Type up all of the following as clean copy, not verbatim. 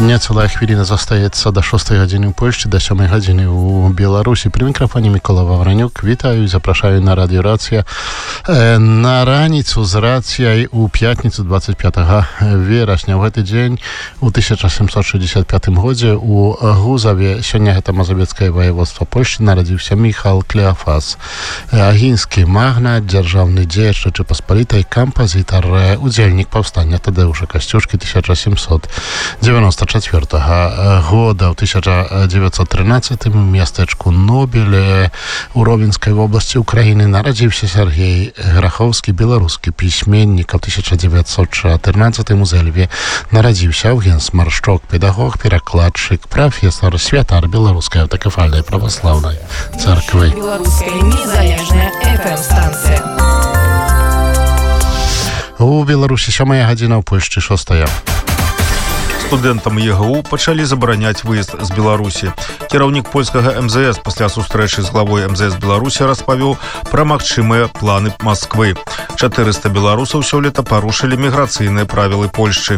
Няцелая хвилина застаецца до 6 гадзіны ў Польшчы, до 7 гадзіны ў Беларусі. При мікрафоне Микола Вавранюк. Вітаю і запрашаю на радіо Рація на раніцу з Рацыяй у пятніцу 25 верасня. У гэты дзень у 1765 годзе у Гузаве, сёння гэта Мазавецкае ваяводства Польшчы, нарадзіўся Міхал Клеафас, агінскі магнат, дзяржаўны дзеяч Рэчы Паспалітай, кампазітар, удзельнік паўстання Тадэуша Касцюшкі 1794 года. У 1913 мястэчку Нобель у Ровенскай вобласці Украіны нарадзіўся Сергей Граховскі, беларускі пісьменнік. У 1914 у Зэльве нарадзіўся Аўгенс Маршчок, педагог, перакладчык, прафесар, святар беларускай аўтакефальнай праваслаўнай царквы. Беларуская незалежная FM-станцыя. У Беларусі 7 гадзіна, у Польшчы 6. Студэнтам ЕГУ пачалі забараняць выезд з Беларусі. Кіраўнік польскага МЗС пасля сустрэчы з главой МЗС Беларусі распавёў пра магчымыя планы Масквы. 400 беларусаў сёлета парушылі міграцыйныя правілы Польшчы.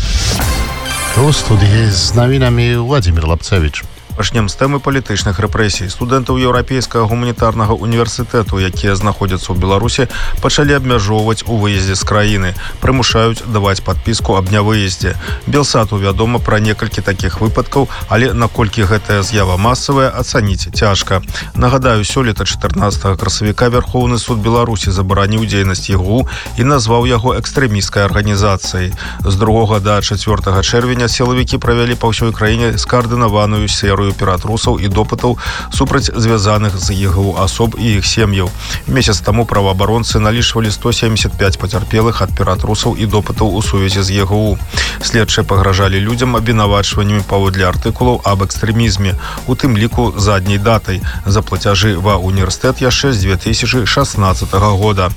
У студыі з навінамі Владзімір Лапцевіч. Пачнем з тэмы палітычных рэпрэсій. Студэнтаў Еўрапейскага гуманітарнага універсітэту, якія знаходзяцца ў Беларусі, пачалі абмяжоўваць у выездзе з краіны. Прымушаюць даваць падпіску аб нявыездзе. Белсату вядома пра некалькі такіх выпадкаў, але наколькі гэтая з'ява масавая, ацаніць цяжка. Нагадаю, сёлета 14 красавіка Верхоўны суд Беларусі забараніў дзейнасць ЕГУ і назваў яго экстрэмісцкай арганізацыяй. З 2 да 4 чэрвеня сілавікі правялі па ўсёй краіне скаардынаваную серыю піратрусаў і допытаў супраць звязаных з ЕГУ асоб і іх сем'яў. Месяц таму праваабаронцы налічвалі 175 пацярпелых ад піратрусаў і допытаў у сувязі з ЕГУ. Следчыя пагражалі людзям абвінавачваннямі паводле артыкулаў аб экстрэмізме, у тым ліку задняй датай, за плацяжы ва універсітэт яшчэ з 2016 года.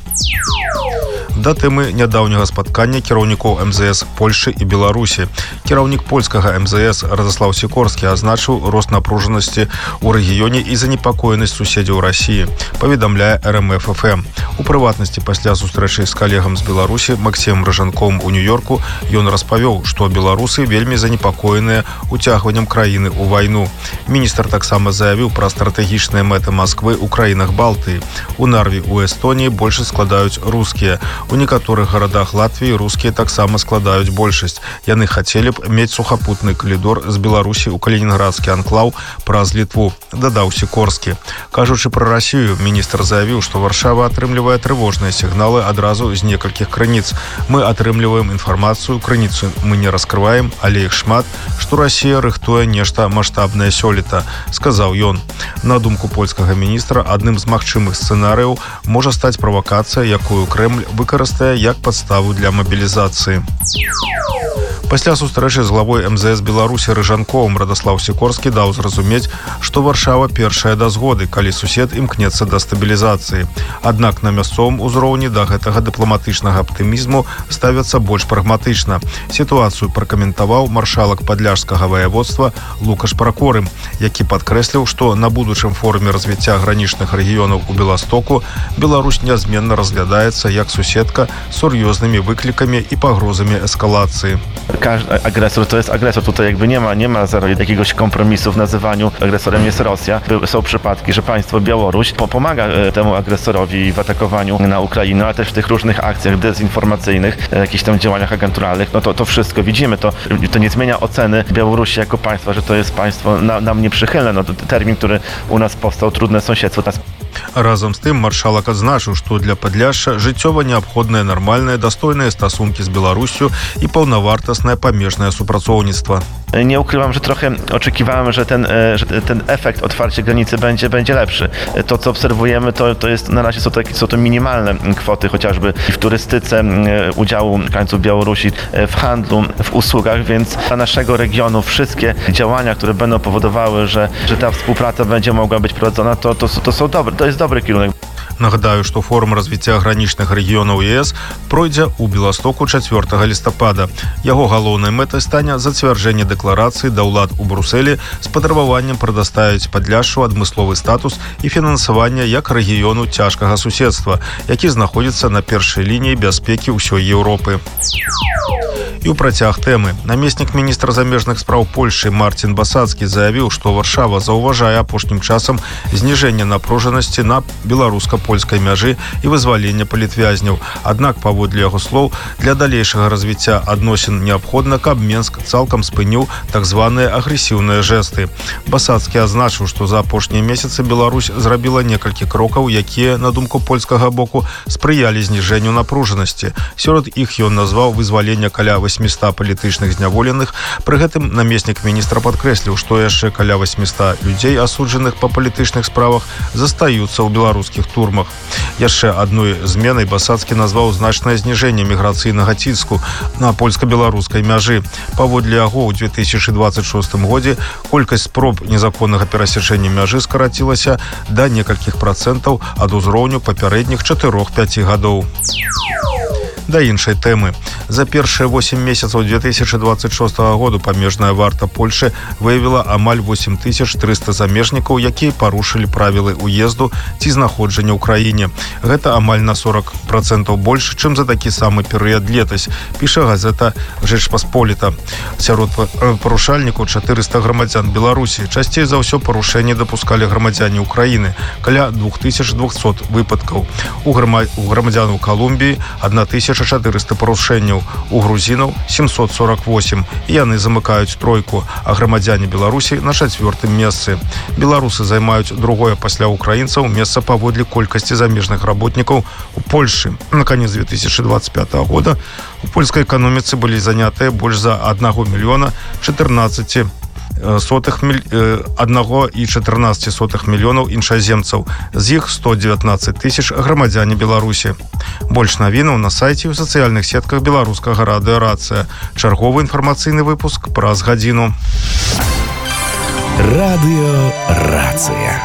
Да тэмы нядаўняга спаткання кіраўнікоў МЗС Польшчы і Беларусі. Кіраўнік польскага МЗС Радзіслаў Сікорскі азначыў рост напружанасці ў рэгіёне і занепакоенасць суседзяў Расіі, паведамляе РМФ-ФМ. У прыватнасці, пасля сустрэчы з калегам з Беларусі Максімам Рыжанковым у Нью-Йорку, ён распавёў, што беларусы вельмі занепакоеныя уцягваннем краіны ў вайну. Міністр таксама заявіў пра стратэгічныя мэты Масквы ў краінах Балтыі. У Нарве ў Эстоніі большасць складаюць рускія. У некаторых гарадах Латвіі рускія таксама складаюць большасць. Яны хацелі б мець сухапутны калідор з Беларусі ў калінінградскі анклаў праз Літву, дадаў Сікорскі. Кажучы пра Расію, міністр заявіў, што Варшава атрымлівае трывожныя сігналы адразу з некалькіх крыніц. Мы атрымліваем інфармацыю, крыніцу мы не раскрываем, але іх шмат, што Расія рыхтуе нешта маштабнае сёлета, сказаў ён. На думку польскага міністра, адным з магчымых сцэнарыяў можа стаць правакацыя, якую Крэмль выкарыстае як падставу для мабілізацыі. Пасля сустрэчы з главой МЗС Беларусі Рыжанковым Радзіслаў Сікорскі даў зразумець, што Варшава першая да згоды, калі сусед імкнецца да стабілізацыі. Аднак на мясцовым узроўні да гэтага дыпламатычнага аптымізму ставяцца больш прагматычна. Сітуацыю пракаментаваў маршалак падляшскага ваяводства Лукаш Пракорым, які падкрэсліў, што на будучым форуме развіцця гранічных рэгіёнаў у Беластоку Беларусь нязменна разглядаецца як суседка з сур'ёзнымі выклікамі і пагрозамі эскалацыі. Każdy agresor to jest agresor. Tutaj jakby nie ma jakiegoś kompromisu w nazywaniu. Agresorem jest Rosja. Są przypadki, że państwo Białoruś pomaga temu agresorowi w atakowaniu na Ukrainę, ale też w tych różnych akcjach dezinformacyjnych, jakichś tam działaniach agenturalnych. No to wszystko widzimy. To nie zmienia oceny Białorusi jako państwa, że to jest państwo nam nieprzychylne. No to termin, który u nas powstał, trudne sąsiedztwo. Разам з тым маршалак адзначыў, што для Падляшша жыццёва неабходныя нармальныя, дастойныя стасункі з Беларуссю і паўнавартаснае памежнае супрацоўніцтва. Nie ukrywam, że trochę oczekiwałem, że ten efekt otwarcia granicy będzie lepszy. To, co obserwujemy, to jest na razie są to minimalne kwoty, chociażby w turystyce, udziału mieszkańców Białorusi, w handlu, w usługach, więc dla naszego regionu wszystkie działania, które będą powodowały, że ta współpraca będzie mogła być prowadzona, to jest dobry kierunek. Нагадаю, што форум развіцця гранічных рэгіёнаў ЕС пройдзе ў Беластоку 4 лістапада. Яго галоўнай мэтай стане зацвярджэнне дэкларацыі да ўлад у Брусэлі з патрабаваннем прадаставіць Падляшшу адмысловы статус і фінансаванне як рэгіёну цяжкага суседства, які знаходзіцца на першай лініі бяспекі ўсёй Еўропы. І ў працяг тэмы. Намеснік міністра замежных спраў Польшы Марцін Басацкі заявіў, што Варшава заўважае апошнім часам зніжэнне напружанасці на беларуска-польскай мяжы і вызвалення палітвязняў. Аднак, паводле яго слоў, для далейшага развіцця адносін неабходна, каб Менск цалкам спыніў так званыя агрэсіўныя жэсты. Басацкі азначыў, што за апошнія месяцы Беларусь зрабіла некалькі крокаў, якія, на думку польскага боку, спрыялі зніжэнню напружанасці. Сярод іх ён назваў вызвалення каля 800 палітычных зняволеных. Пры гэтым намеснік міністра падкрэсліў, што яшчэ каля 800 людзей, асуджаных па палітычных справах, застаюцца ў беларускіх турмах. Яшчэ адной зменай Басацкі назваў значнае зніжэнне міграцыйнага ціску на польска-беларускай мяжы. Паводле яго, у 2026 годзе колькасць спроб незаконнага перасячэння мяжы скарацілася да некалькіх працэнтаў ад узроўню папярэдніх 4-5 гадоў. Да іншай тэмы. За першыя 8 месяцаў 2026 году памежная варта Польшы выявіла амаль 8300 замежнікаў, якія парушылі правілы ўезду ці знаходжання ў краіне. Гэта амаль на 40% больш, чым за такі самы перыяд летась, піша газета «Жэч Пасполіта». Сярод парушальнікаў 400 грамадзян Беларусі. Часцей за ўсё парушэнні дапускалі грамадзяне Украіны, каля 2200 выпадкаў. У грамадзянаў Калумбіі 1400 парушэнняў, у грузінаў 748, і яны замыкаюць тройку, а грамадзяне Беларусі на 4-м месцы. Беларусы займаюць другое пасля украінцаў месца паводле колькасці замежных работнікаў у Польшы. На канец 2025 года у польскай эканоміцы былі занятыя больш за 1,14 мільёнаў іншаземцаў. З іх 119 тысяч грамадзяне Беларусі. Больш навінаў на сайце і ў сацыяльных сетках беларускага радыё «Рацыя». Чарговы інфармацыйны выпуск праз гадзіну. Радыё «Рацыя».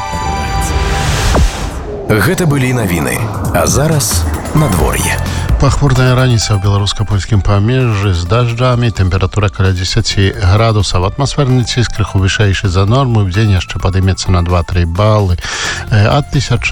Гэта былі навіны. А зараз надвор'е. Пахмурная раніца ў беларуска-польскім памежжы з дажджамі, тэмпература каля 10 градусаў, атмасферны ціск крыху вышэйшы за норму, в дзень яшчэ падымецца на 2-3 балы, ад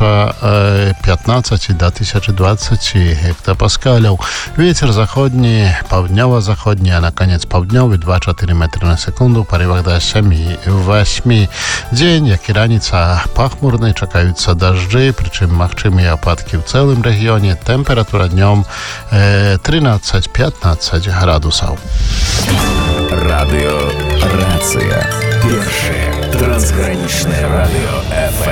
1015 до 1020 гектапаскаляў. Вецер заходні, паўднёва-заходні, а на канец паўднёвы 2-4 метры на секунду, у парывах да 7-8. Дзень, як і раніца, пахмурны, чакаюцца дажджы, прычым магчымыя ападкі ў цэлым рэгіёне. Тэмпература днём 13-15 градусаў. Радыё «Рацыя». Першае трансгранічнае радыё ФМ.